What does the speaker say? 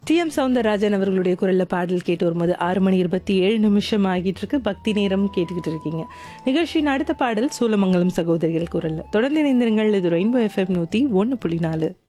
TM. Soundararajan அவர்களுடைய குரல்ல பாடல் கேட்டு வரும்போது 6:27 ஆகிட்டு இருக்கு. பக்தி நேரம் கேட்டுக்கிட்டு இருக்கீங்க. நிகழ்ச்சியின் அடுத்த பாடல் சூலமங்கலம் சகோதரிகள் குரல்ல. தொடர்ந்து இணைந்திருங்கள். இது ரெயின்போ FM 101.4.